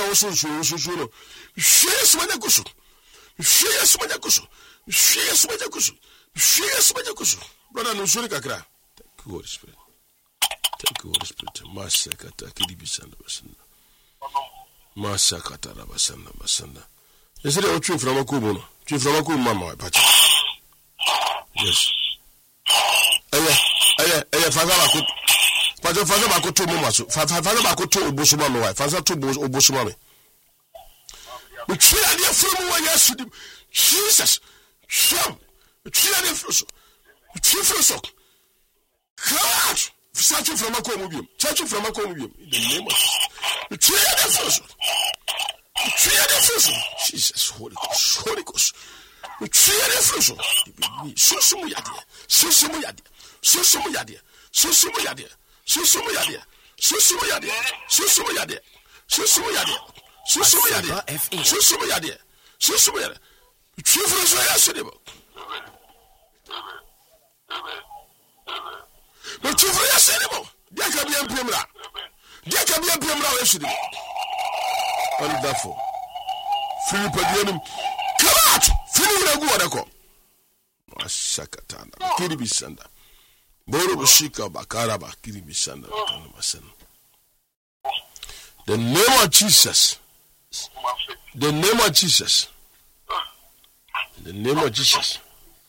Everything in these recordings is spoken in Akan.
so no hwie smanya kuso brother no so kakra. Thank you Holy Spirit. Masakata kidibisanda basanda masakata basanda Is it a tree from a kubono? Tree from a mama, patch. Yes. Father, I could 2 months. Father, I could 2 Busumami wife. Father, 2 Busumami. We try to from one yesterday. Jesus, some. We try to flush. We try to sock. Crouch. Searching from a comubium. Searching from a comubium. In the name of Jesus. We try to flush. Jesus, Holy Ghost. We try to flush. Wonderful. Philip again. Come out. Philip go. Masakatana. Kiribisanda. Boro Bushika Bakaraba Kiribisanda. The name of Jesus. The name of Jesus. The name of Jesus.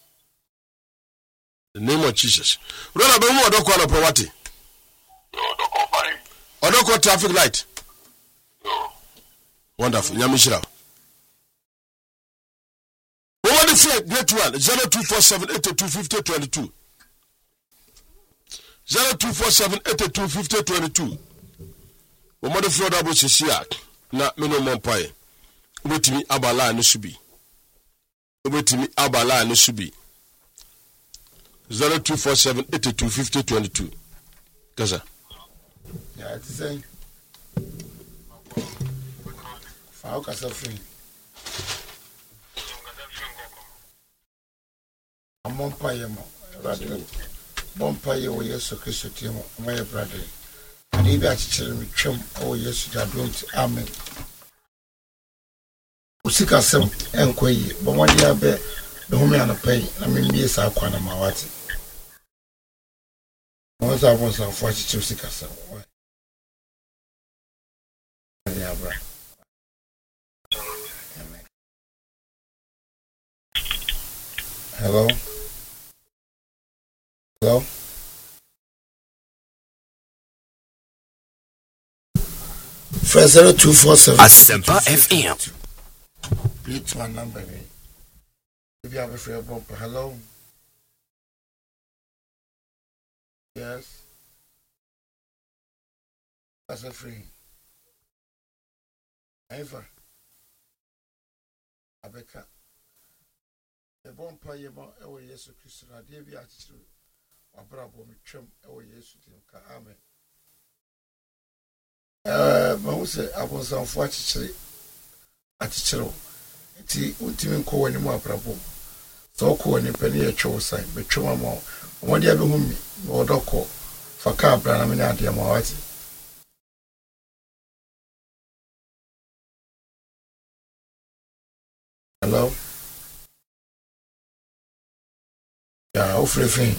The name of Jesus. Run about more doko na property. Odoko traffic light. Wonderful. Nyamishira. What the flight? Great one. 0247825022. 0247825022. What the flight about Sisia? Na minimum pie. Ubetimi abala no subi. Ubetimi abala no subi. 0247825022. Kaza. Yeah, it's the same. How can I free? I'm on fire, brother. Bompire, or yes, so Christian, my brother. And if I tell me, chum, oh yes, you are going to amen. Usika some and quay, but one year bear the home and a pay. I mean, yes, I can't my what. Once I was on 42 sick as some. Yeah, brother. Hello? Hello? First 0247 Asempa FM. Beat my number. If you have a free bumper, hello? Yes? That's a free. Ever. Abeka. The bumper, you want our yes, Christian, I did be actually a bravo, chum, our yes, amen. But I was unfortunately at Chiro. It's ultimate call anymore, bravo. So call any penny a show sign, but chuma more. One day, me or doko for car brand, I mean, I dear Mawati. Hello? Yeah, hopefully, thing.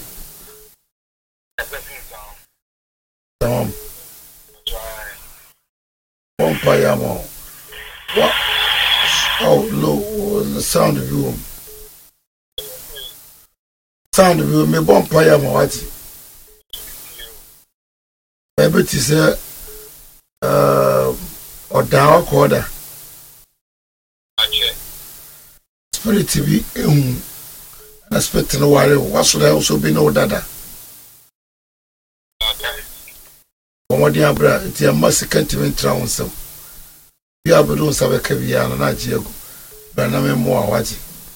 Payamo. What? Oh, low the sound of you. Sound of you, me bomb payamo. What? Maybe it is or down quarter. Spirit to be expecting a while. What should I also be no dada? What the abra, it's a massacre to enter some. You have doing some caviar and Ajiago, Baname Moawati.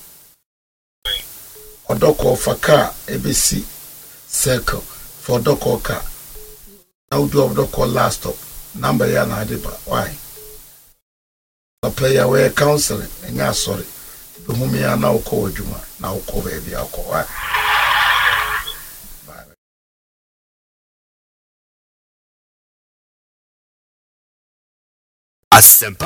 Or Doko for car, ABC circle for Doko car. Now do of Doko last stop. Number Yana Adiba. Why? A player away counseling, and yeah, sorry. The whom you are now called Juma, now call baby alcohol. Asempa